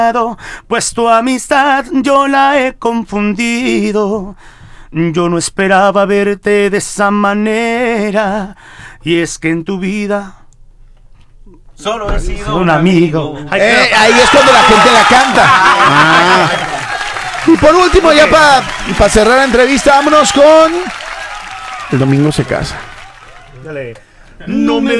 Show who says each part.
Speaker 1: pues tu amistad yo la he confundido. Yo no esperaba verte de esa manera, y es que en tu vida solo he sido un amigo.
Speaker 2: Ahí es cuando la gente la canta. Y por último, ya para cerrar la entrevista, vámonos con El Domingo se casa.
Speaker 1: Dale. No me